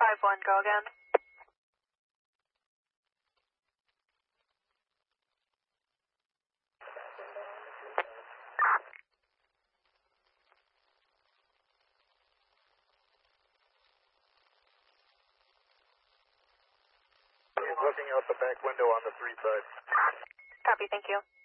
5-1, go again. He's looking out the back window on the 3 side. Copy, thank you.